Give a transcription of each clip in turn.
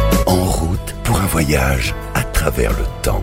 En route pour un voyage à travers le temps.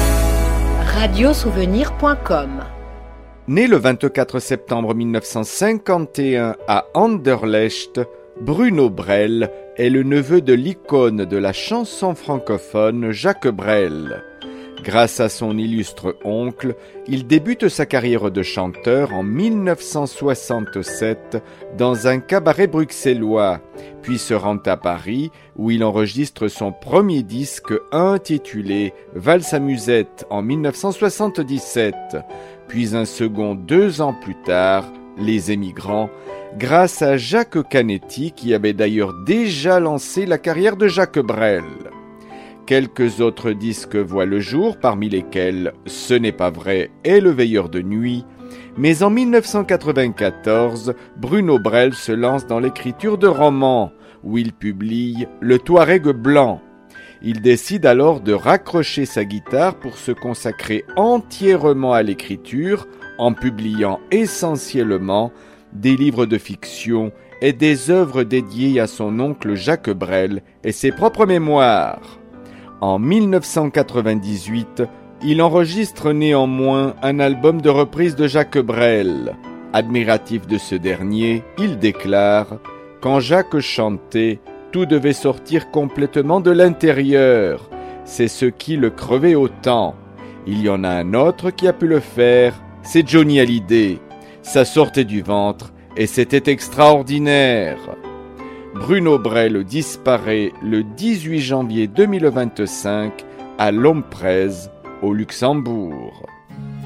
Radiosouvenir.com. Né le 24 septembre 1951 à Anderlecht, Bruno Brel est le neveu de l'icône de la chanson francophone Jacques Brel. Grâce à son illustre oncle, il débute sa carrière de chanteur en 1967 dans un cabaret bruxellois, puis se rend à Paris où il enregistre son premier disque intitulé Valse à musette en 1977, puis un second 2 ans plus tard, Les Émigrants, grâce à Jacques Canetti qui avait d'ailleurs déjà lancé la carrière de Jacques Brel. Quelques autres disques voient le jour, parmi lesquels Ce n'est pas vrai et Le Veilleur de nuit. Mais en 1994, Bruno Brel se lance dans l'écriture de romans, où il publie Le Touareg blanc. Il décide alors de raccrocher sa guitare pour se consacrer entièrement à l'écriture, en publiant essentiellement des livres de fiction et des œuvres dédiées à son oncle Jacques Brel et ses propres mémoires. En 1998, il enregistre néanmoins un album de reprises de Jacques Brel. Admiratif de ce dernier, il déclare « Quand Jacques chantait, tout devait sortir complètement de l'intérieur. C'est ce qui le crevait autant. Il y en a un autre qui a pu le faire, c'est Johnny Hallyday. Ça sortait du ventre et c'était extraordinaire. » Bruno Brel disparaît le 18 janvier 2025 à Lomprez, au Luxembourg.